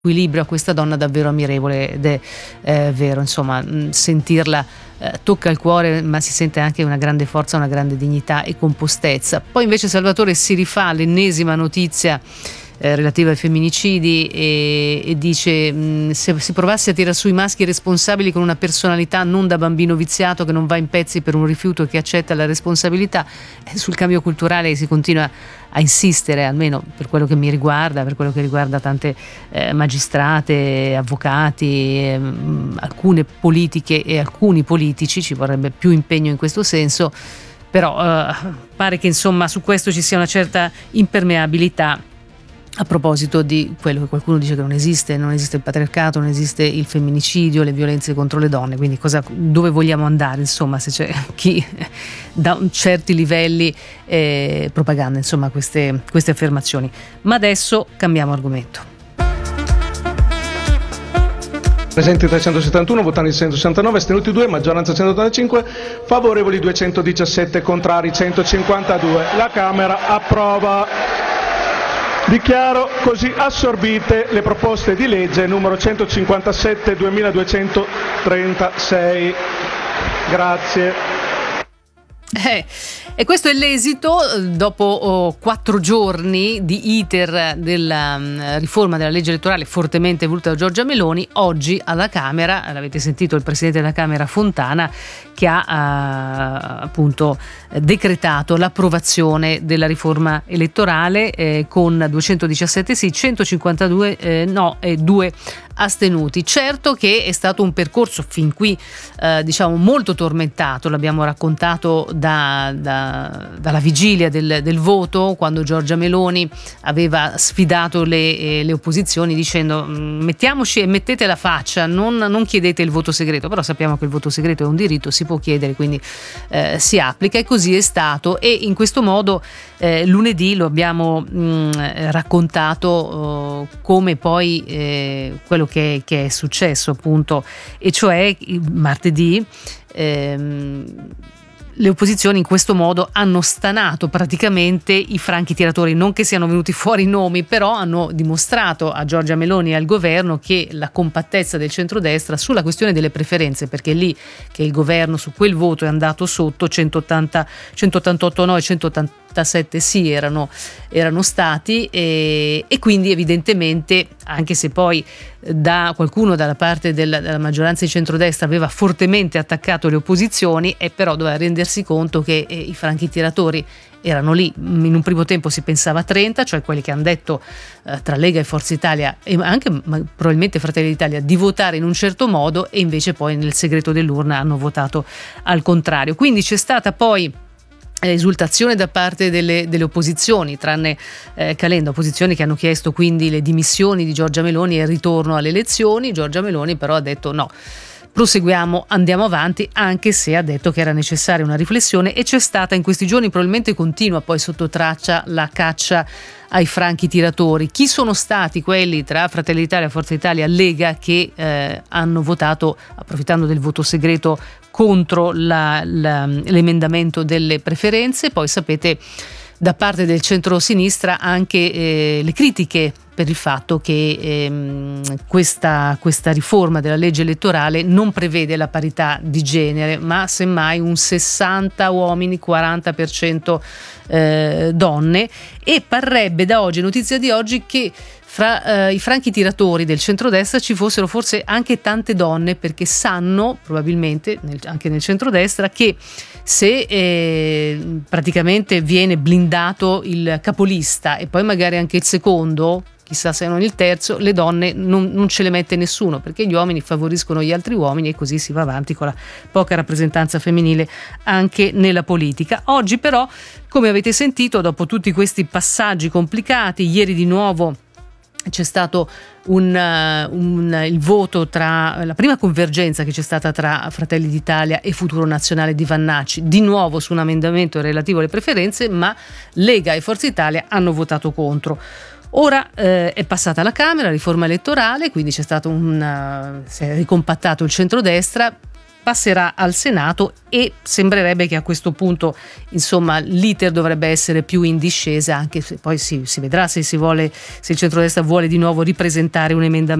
equilibrio a questa donna davvero ammirevole, ed è vero, insomma, sentirla tocca il cuore, ma si sente anche una grande forza, una grande dignità e compostezza. Poi invece Salvatore si rifà all'ennesima notizia relativa ai femminicidi e dice: se si provasse a tirar su i maschi responsabili con una personalità non da bambino viziato che non va in pezzi per un rifiuto e che accetta la responsabilità. Sul cambio culturale si continua a insistere, almeno per quello che mi riguarda, per quello che riguarda tante magistrate, avvocati, alcune politiche e alcuni politici. Ci vorrebbe più impegno in questo senso, però pare che insomma su questo ci sia una certa impermeabilità. A proposito di quello che qualcuno dice che non esiste il patriarcato, non esiste il femminicidio, le violenze contro le donne, quindi dove vogliamo andare, insomma, se c'è chi da certi livelli propaganda insomma queste affermazioni. Ma adesso cambiamo argomento. Presenti 371, votanti 169, astenuti 2, maggioranza 185, favorevoli 217, contrari 152. La Camera approva. Dichiaro così assorbite le proposte di legge numero 157 2236. Grazie. E questo è l'esito dopo 4 giorni di iter della riforma della legge elettorale fortemente voluta da Giorgia Meloni. Oggi alla Camera, l'avete sentito il Presidente della Camera Fontana, che ha appunto decretato l'approvazione della riforma elettorale con 217 sì, 152 no e 2 astenuti. Certo che è stato un percorso fin qui diciamo molto tormentato, l'abbiamo raccontato dalla vigilia del voto, quando Giorgia Meloni aveva sfidato le opposizioni dicendo: mettiamoci e mettete la faccia, non chiedete il voto segreto. Però sappiamo che il voto segreto è un diritto, si può chiedere, quindi si applica, e così è stato. E in questo modo lunedì lo abbiamo raccontato come poi quello che è successo, appunto, e cioè martedì le opposizioni in questo modo hanno stanato praticamente i franchi tiratori. Non che siano venuti fuori i nomi, però hanno dimostrato a Giorgia Meloni e al governo che la compattezza del centrodestra sulla questione delle preferenze, perché è lì che il governo su quel voto è andato sotto, 188 no e 187 sì erano stati, e quindi evidentemente, anche se poi da qualcuno dalla parte della maggioranza di centrodestra aveva fortemente attaccato le opposizioni, e però doveva rendersi conto che i franchi tiratori erano lì. In un primo tempo si pensava 30, cioè quelli che hanno detto tra Lega e Forza Italia e anche probabilmente Fratelli d'Italia di votare in un certo modo, e invece poi nel segreto dell'urna hanno votato al contrario. Quindi c'è stata poi esultazione da parte delle opposizioni, tranne Calenda, opposizioni che hanno chiesto quindi le dimissioni di Giorgia Meloni e il ritorno alle elezioni. Giorgia Meloni però ha detto no, proseguiamo, andiamo avanti, anche se ha detto che era necessaria una riflessione, e c'è stata in questi giorni, probabilmente continua poi sotto traccia, la caccia ai franchi tiratori. Chi sono stati quelli tra Fratelli d'Italia, Forza Italia, Lega che hanno votato, approfittando del voto segreto, contro l'emendamento delle preferenze? Poi sapete, da parte del centro-sinistra anche le critiche per il fatto che questa riforma della legge elettorale non prevede la parità di genere, ma semmai un 60 uomini, 40% donne, e parrebbe da oggi, notizia di oggi, che fra i franchi tiratori del centrodestra ci fossero forse anche tante donne, perché sanno probabilmente anche nel centrodestra che se praticamente viene blindato il capolista e poi magari anche il secondo, chissà se non il terzo, le donne non ce le mette nessuno, perché gli uomini favoriscono gli altri uomini e così si va avanti con la poca rappresentanza femminile anche nella politica. Oggi però, come avete sentito, dopo tutti questi passaggi complicati, ieri di nuovo c'è stato il voto tra la prima convergenza che c'è stata tra Fratelli d'Italia e Futuro Nazionale di Vannacci, di nuovo su un emendamento relativo alle preferenze, ma Lega e Forza Italia hanno votato contro. Ora è passata alla Camera la riforma elettorale, quindi c'è stato si è ricompattato il centrodestra. passerà al Senato e sembrerebbe che a questo punto, insomma, l'iter dovrebbe essere più in discesa, anche se poi si vedrà se il centrodestra vuole di nuovo ripresentare un emendamento